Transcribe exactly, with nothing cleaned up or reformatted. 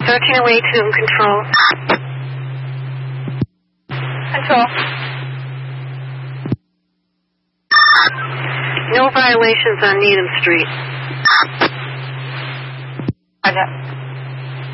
thirteen oh eight to control. Control. No violations on Needham Street. Roger.